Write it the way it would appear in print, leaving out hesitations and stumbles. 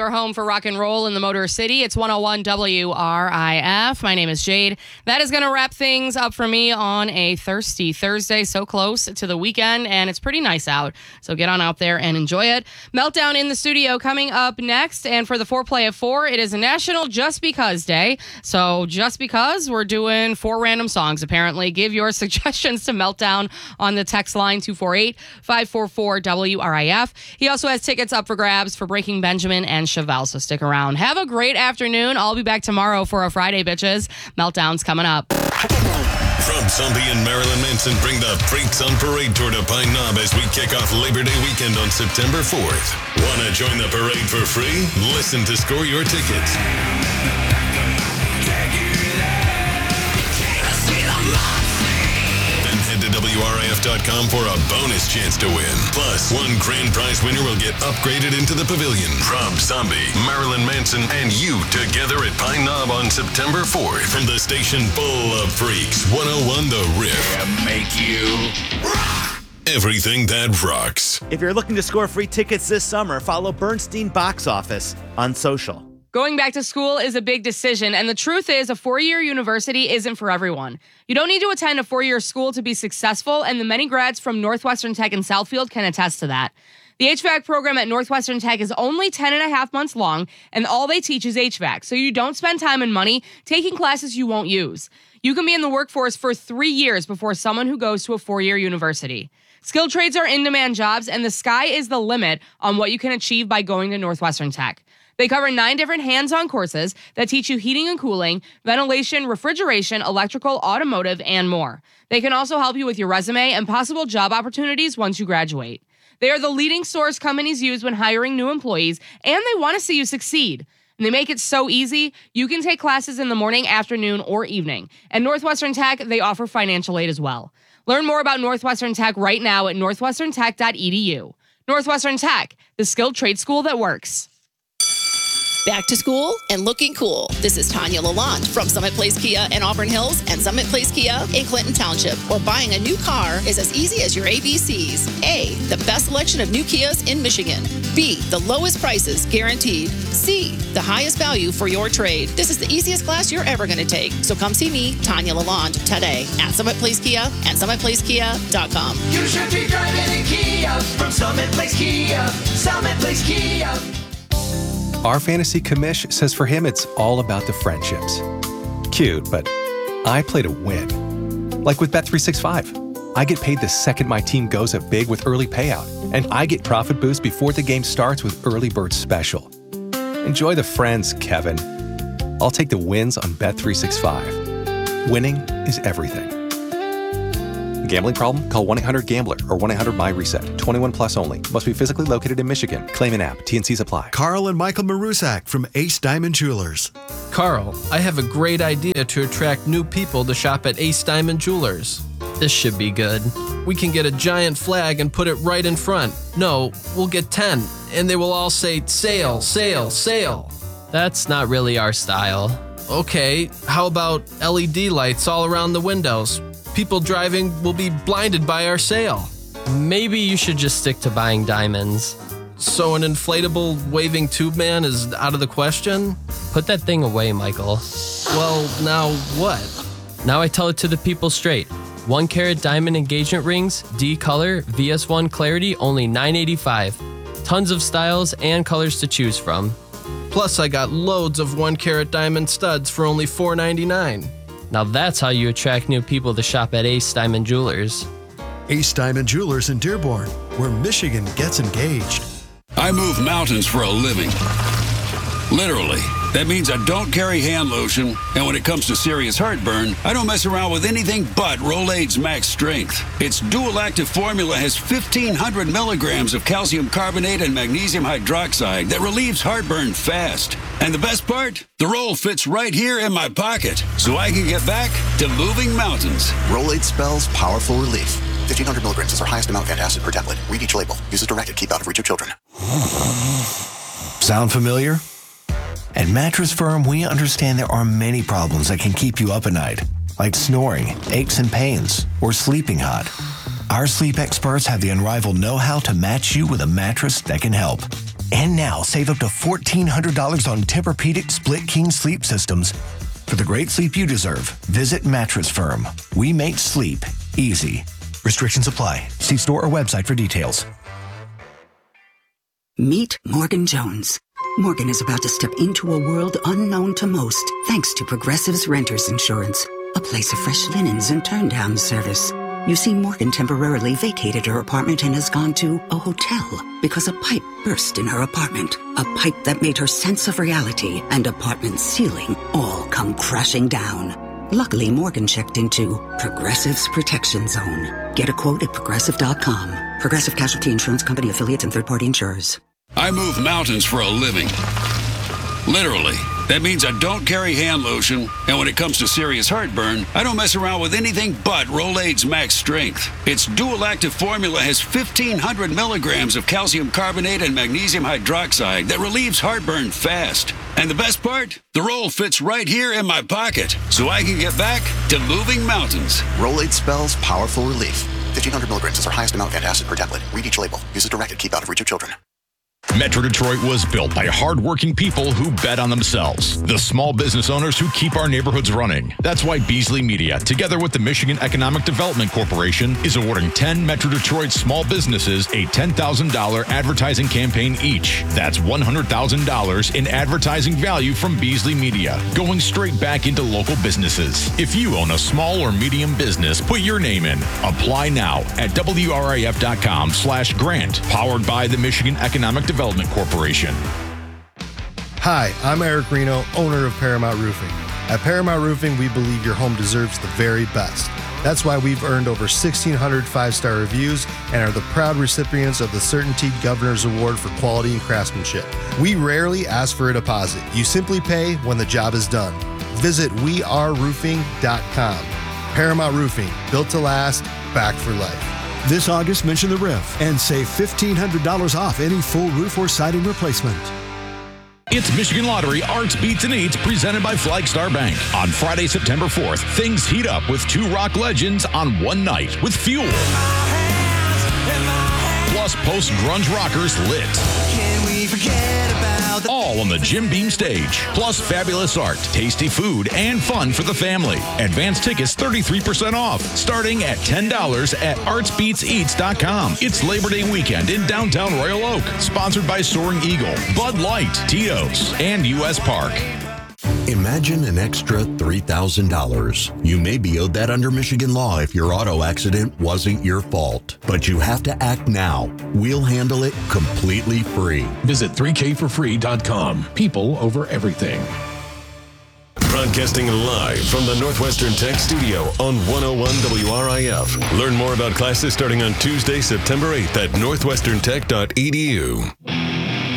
your home for rock and roll in the Motor City. It's 101 WRIF. My name is Jade. That is going to wrap things up for me on a thirsty Thursday, so close to the weekend, and it's pretty nice out. So get on out there and enjoy it. Meltdown in the studio coming up next, and for the foreplay of 4, it is a National Just Because Day. So just because, we're doing 4 random songs, apparently. Give your suggestions to Meltdown on the text line 248-544-WRIF. He also has tickets up for grabs for Breaking Benjamin and Chevelle, so stick around. Have a great afternoon. I'll be back tomorrow for a Friday, bitches. Meltdown's coming up. From Zombie and Marilyn Manson bring the Freaks on Parade tour to Pine Knob as we kick off Labor Day weekend on September 4th. Want to join the parade for free? Listen to score your tickets. Then head to WRIF.com for a bonus chance to win. Plus, one grand prize winner will get upgraded into the pavilion. Rob Zombie, Marilyn Manson, and you together at Pine Knob on September 4th. From the station full of freaks, 101 The Riff. Make you rock! Everything that rocks. If you're looking to score free tickets this summer, follow Bernstein Box Office on social. Going back to school is a big decision, and the truth is a 4-year university isn't for everyone. You don't need to attend a 4-year school to be successful, and the many grads from Northwestern Tech and Southfield can attest to that. The HVAC program at Northwestern Tech is only 10.5 months long, and all they teach is HVAC, so you don't spend time and money taking classes you won't use. You can be in the workforce for 3 years before someone who goes to a 4-year university. Skilled trades are in-demand jobs, and the sky is the limit on what you can achieve by going to Northwestern Tech. They cover 9 different hands-on courses that teach you heating and cooling, ventilation, refrigeration, electrical, automotive, and more. They can also help you with your resume and possible job opportunities once you graduate. They are the leading source companies use when hiring new employees, and they want to see you succeed. And they make it so easy, you can take classes in the morning, afternoon, or evening. At Northwestern Tech, they offer financial aid as well. Learn more about Northwestern Tech right now at northwesterntech.edu. Northwestern Tech, the skilled trade school that works. Back to school and looking cool. This is Tanya Lalonde from Summit Place Kia in Auburn Hills and Summit Place Kia in Clinton Township, where buying a new car is as easy as your ABCs. A, the best selection of new Kias in Michigan. B, the lowest prices guaranteed. C, the highest value for your trade. This is the easiest class you're ever going to take. So come see me, Tanya Lalonde, today at Summit Place Kia and SummitPlaceKia.com. You should be driving a Kia from Summit Place Kia. Summit Place Kia. Our fantasy commish says for him it's all about the friendships. Cute, but I play to win. Like with Bet365. I get paid the second my team goes up big with early payout, and I get profit boost before the game starts with Early Bird Special. Enjoy the friends, Kevin. I'll take the wins on Bet365. Winning is everything. Gambling problem? Call 1-800-GAMBLER or 1-800-MY-RESET. 21 plus only. Must be physically located in Michigan. Claim an app. T&Cs apply. Carl and Michael Marusak from Ace Diamond Jewelers. Carl, I have a great idea to attract new people to shop at Ace Diamond Jewelers. This should be good. We can get a giant flag and put it right in front. No, we'll get 10, and they will all say, sale, sale, sale. That's not really our style. Okay, how about LED lights all around the windows? People driving will be blinded by our sale. Maybe you should just stick to buying diamonds. So an inflatable waving tube man is out of the question? Put that thing away, Michael. Well, now what? Now I tell it to the people straight. 1 carat diamond engagement rings, D color, VS1 clarity, only $9.85. Tons of styles and colors to choose from. Plus I got loads of 1 carat diamond studs for only $4.99. Now that's how you attract new people to shop at Ace Diamond Jewelers. Ace Diamond Jewelers in Dearborn, where Michigan gets engaged. I move mountains for a living. Literally. That means I don't carry hand lotion, and when it comes to serious heartburn, I don't mess around with anything but Rolaids Max Strength. Its dual-active formula has 1,500 milligrams of calcium carbonate and magnesium hydroxide that relieves heartburn fast. And the best part? The roll fits right here in my pocket, so I can get back to moving mountains. Rolaids spells powerful relief. 1,500 milligrams is our highest amount of antacid per tablet. Read each label. Use as directed. Keep out of reach of children. Sound familiar? At Mattress Firm, we understand there are many problems that can keep you up at night, like snoring, aches and pains, or sleeping hot. Our sleep experts have the unrivaled know-how to match you with a mattress that can help. And now, save up to $1,400 on Tempur-Pedic Split King sleep systems. For the great sleep you deserve, visit Mattress Firm. We make sleep easy. Restrictions apply. See store or website for details. Meet Morgan Jones. Morgan is about to step into a world unknown to most, thanks to Progressive's Renters Insurance, a place of fresh linens and turn-down service. You see, Morgan temporarily vacated her apartment and has gone to a hotel because a pipe burst in her apartment. A pipe that made her sense of reality and apartment ceiling all come crashing down. Luckily, Morgan checked into Progressive's Protection Zone. Get a quote at Progressive.com. Progressive Casualty Insurance Company, affiliates, and third-party insurers. I move mountains for a living. Literally. That means I don't carry hand lotion, and when it comes to serious heartburn, I don't mess around with anything but Rolaids Max Strength. Its dual-active formula has 1,500 milligrams of calcium carbonate and magnesium hydroxide that relieves heartburn fast. And the best part? The roll fits right here in my pocket, so I can get back to moving mountains. Rolaids spells powerful relief. 1,500 milligrams is our highest amount of antacid per tablet. Read each label. Use as directed. Keep out of reach of children. Metro Detroit was built by hardworking people who bet on themselves. The small business owners who keep our neighborhoods running. That's why Beasley Media, together with the Michigan Economic Development Corporation, is awarding 10 Metro Detroit small businesses a $10,000 advertising campaign each. That's $100,000 in advertising value from Beasley Media, going straight back into local businesses. If you own a small or medium business, put your name in. Apply now at WRIF.com/grant. Powered by the Michigan Economic Development Corporation. Hi, I'm Eric Reno, owner of Paramount Roofing. At Paramount Roofing, we believe your home deserves the very best. That's why we've earned over 1,600 five-star reviews and are the proud recipients of the Certainty Governor's Award for Quality and Craftsmanship. We rarely ask for a deposit. You simply pay when the job is done. Visit weareroofing.com. Paramount Roofing, built to last, back for life. This August, mention the RIF and save $1,500 off any full roof or siding replacement. It's Michigan Lottery Arts Beats and Eats presented by Flagstar Bank. On Friday, September 4th, things heat up with two rock legends on one night with Fuel. Plus post-grunge rockers Lit. Can we forget about all on the Jim Beam stage. Plus fabulous art, tasty food, and fun for the family. Advance tickets 33% off, starting at $10 at artsbeatseats.com. It's Labor Day weekend in downtown Royal Oak. Sponsored by Soaring Eagle, Bud Light, Tito's, and U.S. Park. Imagine an extra $3,000. You may be owed that under Michigan law if your auto accident wasn't your fault. But you have to act now. We'll handle it completely free. Visit 3kforfree.com. People over everything. Broadcasting live from the Northwestern Tech Studio on 101 WRIF. Learn more about classes starting on Tuesday, September 8th at northwesterntech.edu.